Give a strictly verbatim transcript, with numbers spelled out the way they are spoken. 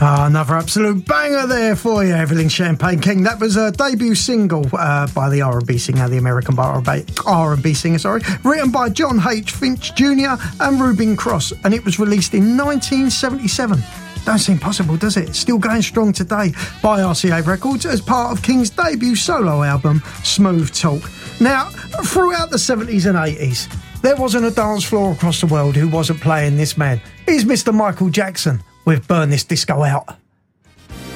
Ah, another absolute banger there for you, Evelyn Champagne King. That was a debut single uh, by the R and B singer, the American R and B singer, sorry, written by John H. Finch Junior and Reuben Cross, and it was released in nineteen seventy-seven. Don't seem possible, does it? Still going strong today by R C A Records as part of King's debut solo album, Smooth Talk. Now, throughout the seventies and eighties, there wasn't a dance floor across the world who wasn't playing this man. Here's Mister Michael Jackson with Burn This Disco Out.